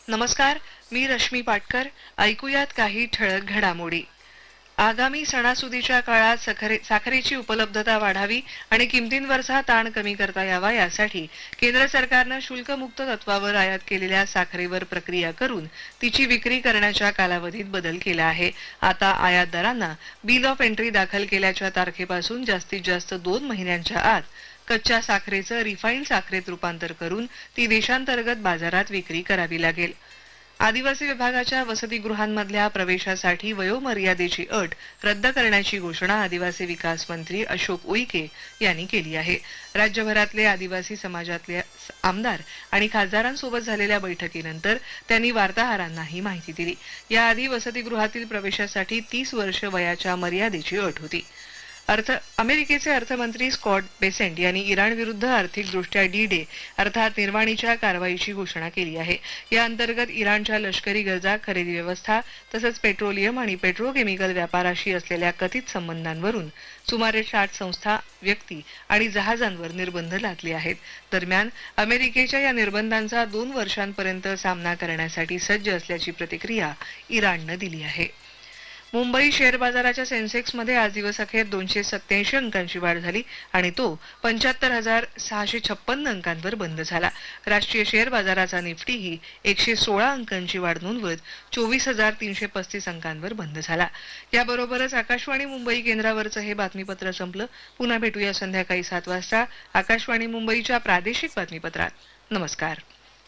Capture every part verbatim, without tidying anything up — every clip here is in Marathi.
नमस्कार, मी रश्मी पाटकर. ऐकूयात काही ठळक घडामोडी. आगामी सणासुदीच्या काळात साखरे साखरेची उपलब्धता वाढावी आणि किमतींवरचा ताण कमी करता यावा यासाठी केंद्र सरकारनं शुल्कमुक्त तत्वावर आयात केलेल्या साखरेवर प्रक्रिया करून तिची विक्री करण्याच्या कालावधीत बदल केला आहे. आता आयातदारांना बिल ऑफ एंट्री दाखल केल्याच्या तारखेपासून जास्तीत जास्त दोन महिन्यांच्या आत कच्च्या साखरेचं रिफाईंड साखरेत रूपांतर करून ती देशांतर्गत बाजारात विक्री करावी लागेल. आदिवासी विभागाच्या वसतिगृहांमधल्या प्रवेशासाठी वयोमर्यादेची अट रद्द करण्याची घोषणा आदिवासी विकास मंत्री अशोक उईके यांनी केली आहे. राज्यभरातले आदिवासी समाजातले आमदार आणि खासदारांसोबत झालेल्या बैठकीनंतर त्यांनी वार्ताहरांना ही माहिती दिली. याआधी वसतिगृहातील प्रवेशासाठी तीस वर्ष वयाच्या मर्यादेची अट होती. अर्थ अमेरिकेचे अर्थमंत्री स्कॉट बेसेंट यांनी इराण विरुद्ध आर्थिकदृष्ट्या डी डे अर्थात निर्वाणीच्या कारवाईची घोषणा केली आहे. या अंतर्गत इराणच्या लष्करी गरजा, खरेदी व्यवस्था तसंच पेट्रोलियम आणि पेट्रोकेमिकल व्यापाराशी असलेल्या कथित संबंधांवरून सुमारे साठ संस्था, व्यक्ती आणि जहाजांवर निर्बंध लादले आहेत. दरम्यान अमेरिकेच्या या निर्बंधांचा दोन वर्षांपर्यंत सामना करण्यासाठी सज्ज असल्याची प्रतिक्रिया इराणनं दिली आहे. मुंबई शेअर बाजाराच्या सेन्सेक्समध्ये आज दिवस अखेर दोनशे सत्याऐंशी अंकांची वाढ झाली आणि तो पंच्याहत्तर हजार सहाशे छप्पन्न अंकांवर बंद झाला. राष्ट्रीय शेअर बाजाराचा निफ्टीही एकशे सोळा अंकांची वाढ नोंदवत चोवीस हजार तीनशे पस्तीस अंकांवर बंद झाला. याबरोबरच आकाशवाणी मुंबई केंद्रावरचं हे बातमीपत्र संपलं. पुन्हा भेटूया संध्याकाळी सात वाजता आकाशवाणी मुंबईच्या प्रादेशिक बातमीपत्रात. नमस्कार.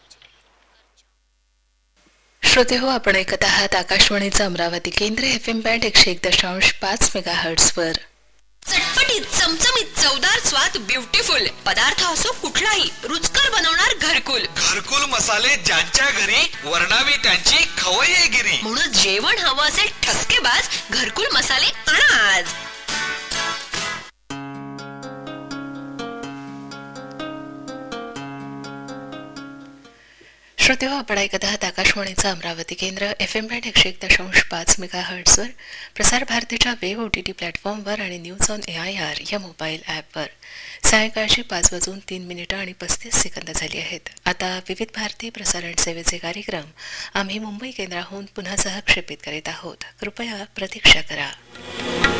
श्रोते हो, आपण ऐकत आहात आकाशवाणीचं अमरावती केंद्र एफ एम बँड एकशे एक दशांश पाच मेगा हर्ट्स वर. चटपटीत, चमचमीत, चवदार स्वाद, ब्युटिफुल पदार्थ असो कुठलाही रुचकर बनवणार घरकुल. घरकुल मसाले ज्यांच्या घरी वर्णावी त्यांची खवय्ये गिरी. म्हणून जेवण हवं असेल ठसकेबाज घरकुल मसाले आणा आज. श्रोते हो, आपण ऐकत आहात आकाशवाणीचं अमरावती केंद्र एफ एम बँड एकशे एक दशांश पाच मेगा हर्ट्सवर, प्रसार भारतीच्या वेब ओ टी टी प्लॅटफॉर्मवर आणि news on A I R या मोबाईल ॲपवर. सायंकाळची पाच वाजून तीन मिनिटं आणि पस्तीस सेकंद झाली आहेत. आता विविध भारती प्रसारण सेवेचे कार्यक्रम आम्ही मुंबई केंद्राहून पुन्हा सहक्षेपित करीत आहोत. कृपया प्रतीक्षा करा.